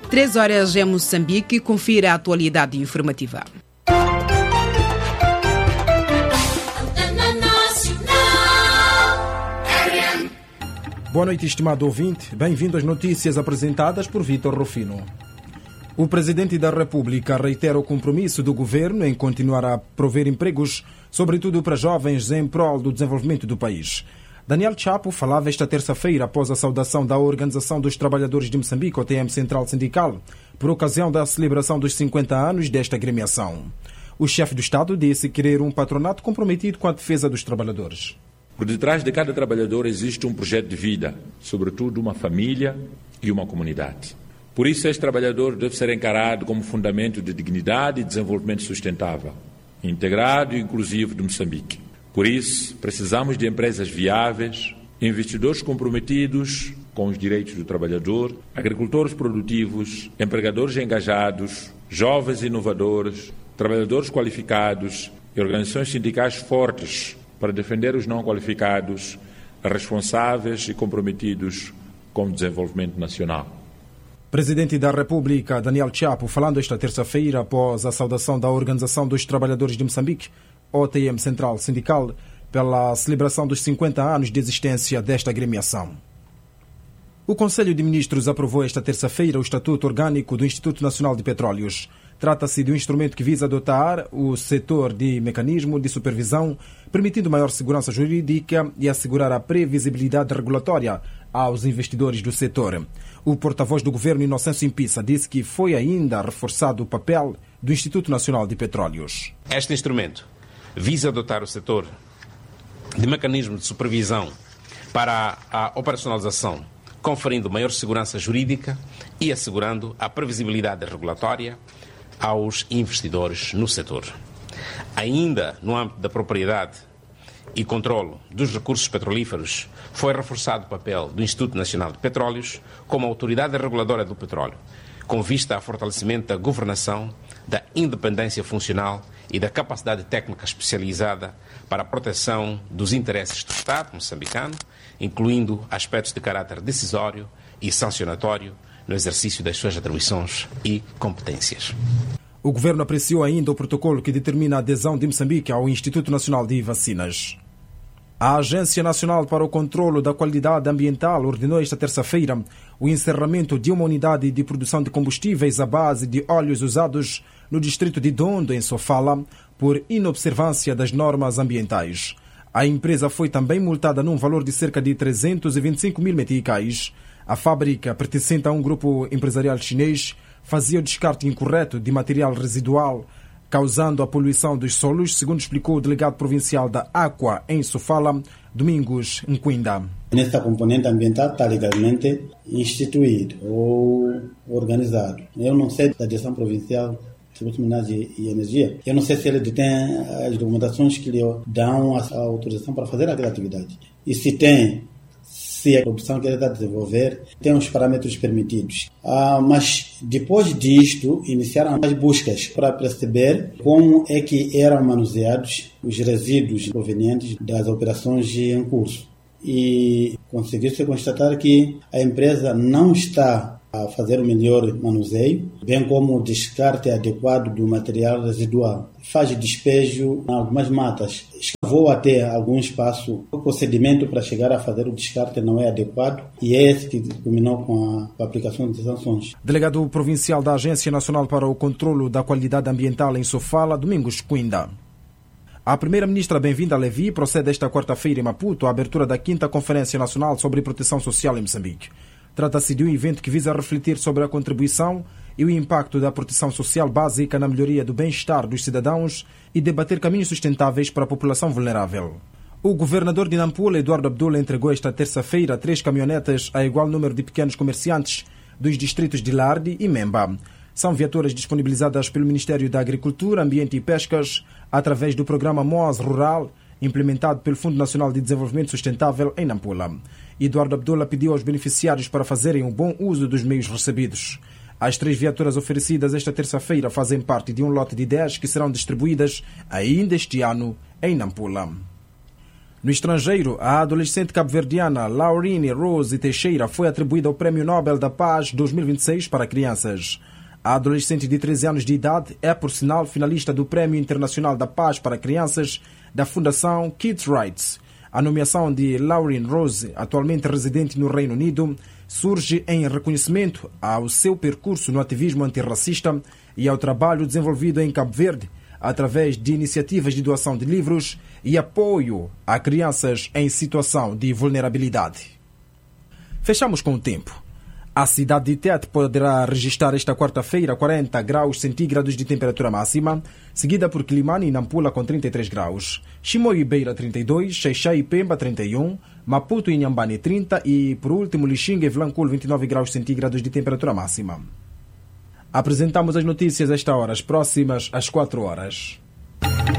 3h em Moçambique. Confira a atualidade informativa. Boa noite, estimado ouvinte. Bem-vindo às notícias apresentadas por Vítor Rufino. O Presidente da República reitera o compromisso do Governo em continuar a prover empregos, sobretudo para jovens, em prol do desenvolvimento do país. Daniel Chapo falava esta terça-feira após a saudação da Organização dos Trabalhadores de Moçambique, OTM Central Sindical, por ocasião da celebração dos 50 anos desta agremiação. O chefe do Estado disse querer um patronato comprometido com a defesa dos trabalhadores. Por detrás de cada trabalhador existe um projeto de vida, sobretudo uma família e uma comunidade. Por isso, este trabalhador deve ser encarado como fundamento de dignidade e desenvolvimento sustentável, integrado e inclusivo de Moçambique. Por isso, precisamos de empresas viáveis, investidores comprometidos com os direitos do trabalhador, agricultores produtivos, empregadores engajados, jovens inovadores, trabalhadores qualificados e organizações sindicais fortes para defender os não qualificados, responsáveis e comprometidos com o desenvolvimento nacional. Presidente da República, Daniel Chapo, falando esta terça-feira após a saudação da Organização dos Trabalhadores de Moçambique, OTM Central Sindical, pela celebração dos 50 anos de existência desta agremiação. O Conselho de Ministros aprovou esta terça-feira o Estatuto Orgânico do Instituto Nacional de Petróleos. Trata-se de um instrumento que visa dotar o setor de mecanismo de supervisão, permitindo maior segurança jurídica e assegurar a previsibilidade regulatória aos investidores do setor. O porta-voz do governo, Inocêncio Impissa, disse que foi ainda reforçado o papel do Instituto Nacional de Petróleos. Este instrumento visa dotar o setor de mecanismo de supervisão para a operacionalização, conferindo maior segurança jurídica e assegurando a previsibilidade regulatória aos investidores no setor. Ainda no âmbito da propriedade e controlo dos recursos petrolíferos, foi reforçado o papel do Instituto Nacional de Petróleos como autoridade reguladora do petróleo, com vista ao fortalecimento da governação, da independência funcional e da capacidade técnica especializada para a proteção dos interesses do Estado moçambicano, incluindo aspectos de caráter decisório e sancionatório no exercício das suas atribuições e competências. O governo apreciou ainda o protocolo que determina a adesão de Moçambique ao Instituto Nacional de Vacinas. A Agência Nacional para o Controlo da Qualidade Ambiental ordenou esta terça-feira o encerramento de uma unidade de produção de combustíveis à base de óleos usados no distrito de Dondo, em Sofala, por inobservância das normas ambientais. A empresa foi também multada num valor de cerca de 325 mil meticais. A fábrica, pertencente a um grupo empresarial chinês, fazia o descarte incorreto de material residual, causando a poluição dos solos, segundo explicou o delegado provincial da Aqua em Sofala, Domingos Nquinda. Nesta componente ambiental está legalmente instituído ou organizado. Eu não sei da direção provincial de Serviços Minerais e Energia. Eu não sei se ele detém as documentações que lhe dão a autorização para fazer aquela atividade. E se tem, se a produção que ele está a desenvolver tem os parâmetros permitidos. Mas depois disto, iniciaram as buscas para perceber como é que eram manuseados os resíduos provenientes das operações em curso. E conseguiu-se constatar que a empresa não está a fazer o melhor manuseio, bem como o descarte adequado do material residual. Faz despejo em algumas matas. Escavou até algum espaço. O procedimento para chegar a fazer o descarte não é adequado e é esse que culminou com a aplicação de sanções. Delegado provincial da Agência Nacional para o Controlo da Qualidade Ambiental em Sofala, Domingos Nquinda. A primeira-ministra Bem-vinda Levi procede esta quarta-feira em Maputo à abertura da 5ª Conferência Nacional sobre Proteção Social em Moçambique. Trata-se de um evento que visa refletir sobre a contribuição e o impacto da proteção social básica na melhoria do bem-estar dos cidadãos e debater caminhos sustentáveis para a população vulnerável. O governador de Nampula, Eduardo Abdullah, entregou esta terça-feira 3 caminhonetas a igual número de pequenos comerciantes dos distritos de Lardi e Memba. São viaturas disponibilizadas pelo Ministério da Agricultura, Ambiente e Pescas através do programa MOAS Rural, implementado pelo Fundo Nacional de Desenvolvimento Sustentável em Nampula. Eduardo Abdullah pediu aos beneficiários para fazerem um bom uso dos meios recebidos. As 3 viaturas oferecidas esta terça-feira fazem parte de um lote de 10 que serão distribuídas ainda este ano em Nampula. No estrangeiro, a adolescente cabo-verdiana Laurine Rose Teixeira foi atribuída ao Prémio Nobel da Paz 2026 para crianças. A adolescente de 13 anos de idade é, por sinal, finalista do Prémio Internacional da Paz para Crianças da Fundação Kids Rights. A nomeação de Laurine Rose, atualmente residente no Reino Unido, surge em reconhecimento ao seu percurso no ativismo antirracista e ao trabalho desenvolvido em Cabo Verde através de iniciativas de doação de livros e apoio a crianças em situação de vulnerabilidade. Fechamos com o tempo. A cidade de Tete poderá registrar esta quarta-feira 40 graus centígrados de temperatura máxima, seguida por Quilimane e Nampula com 33 graus, Chimoio e Beira 32, Xai-Xai e Pemba 31, Maputo e Inhambane 30 e, por último, Lixinga e Vilanculo 29 graus centígrados de temperatura máxima. Apresentamos as notícias a esta hora, as próximas às 4 horas.